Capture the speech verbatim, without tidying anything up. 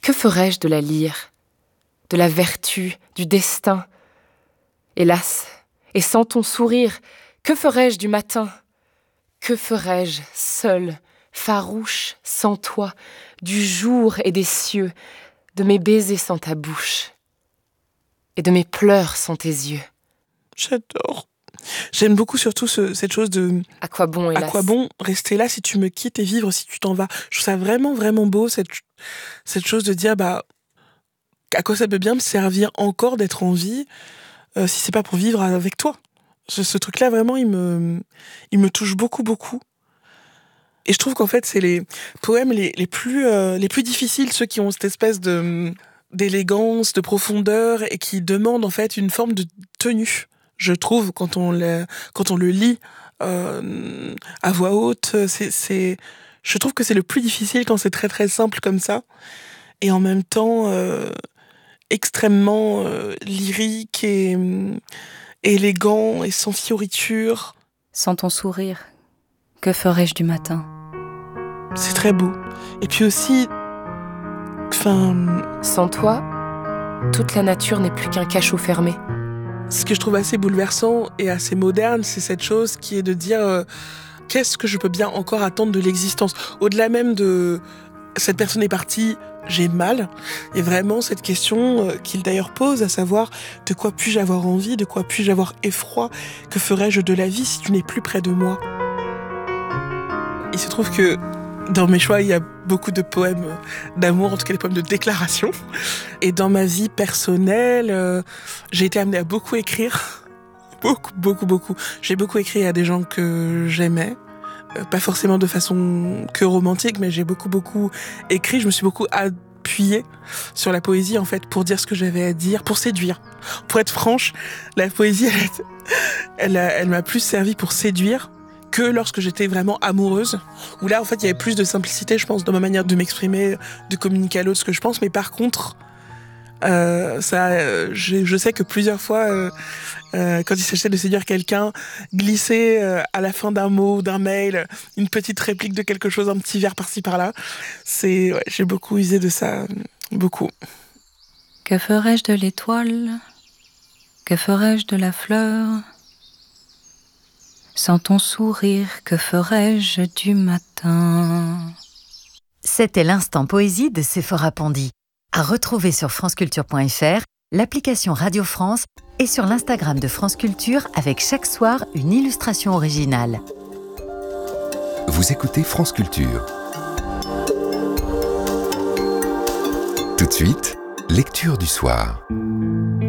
Que ferais-je de la lyre, de la vertu, du destin? Hélas, et sans ton sourire, que ferais-je du matin? Que ferais-je, seul, farouche, sans toi, du jour et des cieux, de mes baisers sans ta bouche, et de mes pleurs sans tes yeux? J'adore. J'aime beaucoup surtout ce, cette chose de... À quoi bon, hélas? À quoi bon rester là si tu me quittes et vivre si tu t'en vas? Je trouve ça vraiment, vraiment beau, cette, cette chose de dire, bah, à quoi ça peut bien me servir encore d'être en vie euh, si c'est pas pour vivre avec toi? Ce, ce truc-là, vraiment, il me, il me touche beaucoup, beaucoup. Et je trouve qu'en fait, c'est les poèmes les, les, plus, euh, les plus difficiles, ceux qui ont cette espèce de, d'élégance, de profondeur, et qui demandent en fait une forme de tenue, je trouve, quand on le, quand on le lit euh, à voix haute. C'est, c'est, je trouve que c'est le plus difficile quand c'est très très simple comme ça, et en même temps euh, extrêmement euh, lyrique et euh, élégant et sans fioriture. Sans ton sourire, que ferais-je du matin? C'est très beau. Et puis aussi, enfin... Sans toi, toute la nature n'est plus qu'un cachot fermé. Ce que je trouve assez bouleversant et assez moderne, c'est cette chose qui est de dire euh, qu'est-ce que je peux bien encore attendre de l'existence? Au-delà même de cette personne est partie, j'ai mal. Et vraiment cette question euh, qu'il d'ailleurs pose, à savoir de quoi puis-je avoir envie, de quoi puis-je avoir effroi, que ferais-je de la vie si tu n'es plus près de moi? Il se trouve que dans mes choix, il y a beaucoup de poèmes d'amour, en tout cas des poèmes de déclaration. Et dans ma vie personnelle, euh, j'ai été amenée à beaucoup écrire. Beaucoup, beaucoup, beaucoup. J'ai beaucoup écrit à des gens que j'aimais. Euh, pas forcément de façon que romantique, mais j'ai beaucoup, beaucoup écrit. Je me suis beaucoup appuyée sur la poésie, en fait, pour dire ce que j'avais à dire, pour séduire. Pour être franche, la poésie, elle, elle, a, elle m'a plus servi pour séduire que lorsque j'étais vraiment amoureuse, où là, en fait, il y avait plus de simplicité, je pense, dans ma manière de m'exprimer, de communiquer à l'autre ce que je pense. Mais par contre, euh, ça, euh, je, je sais que plusieurs fois, euh, euh, quand il s'agissait de séduire quelqu'un, glisser euh, à la fin d'un mot, d'un mail, une petite réplique de quelque chose, un petit vers par-ci, par-là, c'est, ouais, j'ai beaucoup usé de ça, beaucoup. Que ferais-je de l'étoile? Que ferais-je de la fleur? Sans ton sourire, que ferais-je du matin? C'était l'instant poésie de Séphora Pandy. À retrouver sur franceculture point f r, l'application Radio France et sur l'Instagram de France Culture avec chaque soir une illustration originale. Vous écoutez France Culture. Tout de suite, lecture du soir.